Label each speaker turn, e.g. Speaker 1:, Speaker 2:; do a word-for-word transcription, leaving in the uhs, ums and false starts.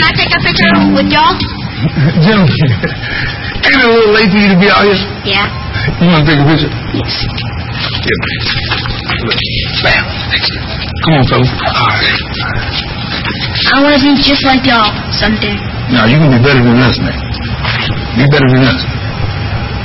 Speaker 1: Can I take a picture with y'all?
Speaker 2: Jim, ain't it a little late for you to be out here?
Speaker 1: Yeah.
Speaker 2: You want to take a picture?
Speaker 1: Yes.
Speaker 2: Here, look. Bam. Come on, fellas. All right.
Speaker 1: I want to be just like y'all someday.
Speaker 2: Now, you can be better than us, man. Be better than us.